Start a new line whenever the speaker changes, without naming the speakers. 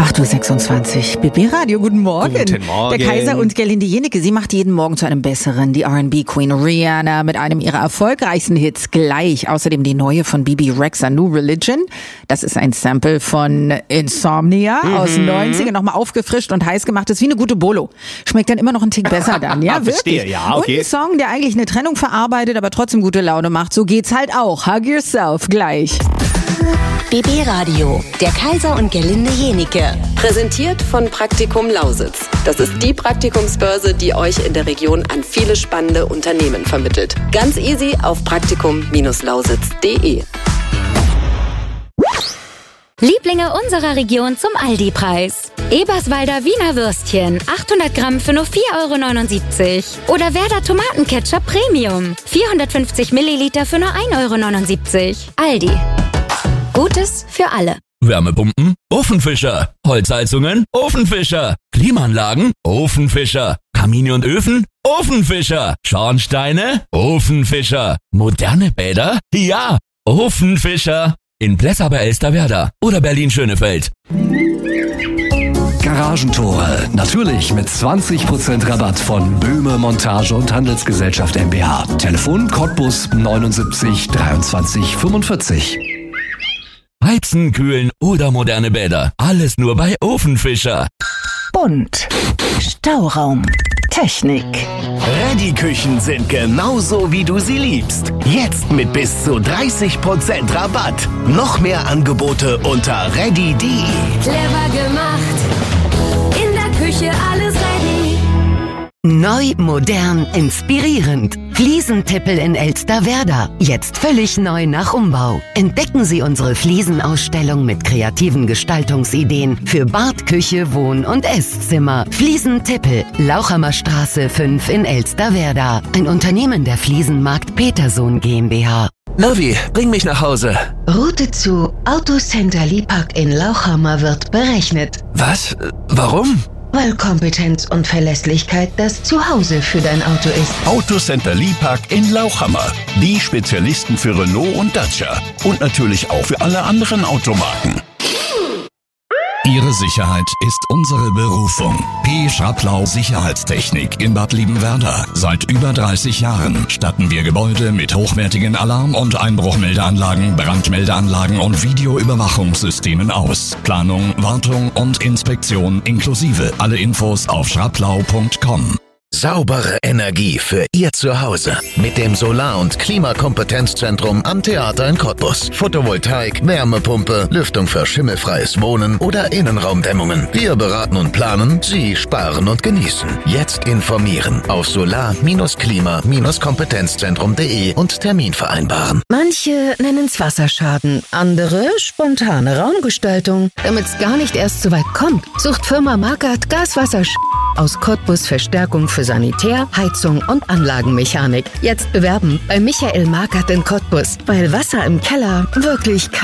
8.26 Uhr. BB Radio, guten Morgen.
Guten Morgen.
Der Kaiser und Gerlinde Jenecke, sie macht jeden Morgen zu einem besseren. Die R&B-Queen Rihanna mit einem ihrer erfolgreichsten Hits gleich. Außerdem die neue von Bibi Rexha, New Religion. Das ist ein Sample von Insomnia aus den 90ern. Nochmal aufgefrischt und heiß gemacht. Das ist wie eine gute Bolo. Schmeckt dann immer noch einen Tick besser dann. Ja, wirklich.
Verstehe, ja, okay.
Und ein Song, der eigentlich eine Trennung verarbeitet, aber trotzdem gute Laune macht. So geht's halt auch. Hug Yourself gleich.
BB Radio, der Kaiser und Gerlinde Jenecke.
Präsentiert von Praktikum Lausitz. Das ist die Praktikumsbörse, die euch in der Region an viele spannende Unternehmen vermittelt. Ganz easy auf praktikum-lausitz.de.
Lieblinge unserer Region zum Aldi-Preis. Eberswalder Wiener Würstchen, 800 Gramm für nur 4,79 €. Oder Werder Tomatenketchup Premium, 450 Milliliter für nur 1,79 €. Aldi. Gutes für alle.
Wärmepumpen? Ofenfischer. Holzheizungen? Ofenfischer. Klimaanlagen? Ofenfischer. Kamine und Öfen? Ofenfischer. Schornsteine? Ofenfischer. Moderne Bäder? Ja, Ofenfischer. In Plessa bei Elsterwerda oder Berlin-Schönefeld.
Garagentore, natürlich mit 20% Rabatt von Böhme Montage und Handelsgesellschaft MbH. Telefon Cottbus 79 23 45.
Heizen, kühlen oder moderne Bäder. Alles nur bei Ofenfischer.
Bunt. Stauraum. Technik.
Ready-Küchen sind genauso, wie du sie liebst. Jetzt mit bis zu 30% Rabatt. Noch mehr Angebote unter ready.de.
Clever gemacht. In der Küche alles ready.
Neu, modern, inspirierend. Fliesentippel in Elsterwerda. Jetzt völlig neu nach Umbau. Entdecken Sie unsere Fliesenausstellung mit kreativen Gestaltungsideen für Bad, Küche, Wohn- und Esszimmer. Fliesentippel, Lauchhammerstraße 5 in Elsterwerda. Ein Unternehmen der Fliesenmarkt Petersohn GmbH.
Navi, bring mich nach Hause.
Route zu Autocenter Liebhack in Lauchhammer wird berechnet.
Was? Warum?
Weil Kompetenz und Verlässlichkeit das Zuhause für dein Auto ist.
Autocenter Liebhack in Lauchhammer. Die Spezialisten für Renault und Dacia. Und natürlich auch für alle anderen Automarken.
Ihre Sicherheit ist unsere Berufung. P. Schraplau Sicherheitstechnik in Bad Liebenwerda. Seit über 30 Jahren statten wir Gebäude mit hochwertigen Alarm- und Einbruchmeldeanlagen, Brandmeldeanlagen und Videoüberwachungssystemen aus. Planung, Wartung und Inspektion inklusive. Alle Infos auf schraplau.com.
Saubere Energie für Ihr Zuhause. Mit dem Solar- und Klimakompetenzzentrum am Theater in Cottbus. Photovoltaik, Wärmepumpe, Lüftung für schimmelfreies Wohnen oder Innenraumdämmungen. Wir beraten und planen, Sie sparen und genießen. Jetzt informieren auf solar-klima-kompetenzzentrum.de und Termin vereinbaren.
Manche nennen's Wasserschaden, andere spontane Raumgestaltung. Damit's gar nicht erst so weit kommt, sucht Firma Markert Gaswasser aus Cottbus Verstärkung für Sanitär, Heizung und Anlagenmechanik. Jetzt bewerben bei Michael Markert in Cottbus, weil Wasser im Keller wirklich